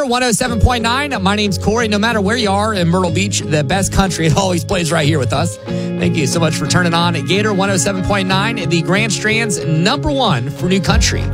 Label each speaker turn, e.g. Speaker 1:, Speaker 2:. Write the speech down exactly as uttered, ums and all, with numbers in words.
Speaker 1: Gator one oh seven point nine. My name's Corey. No matter where you are in Myrtle Beach, the best country, it always plays right here with us. Thank you so much for turning on Gator one oh seven point nine, the Grand Strand's number one for new country.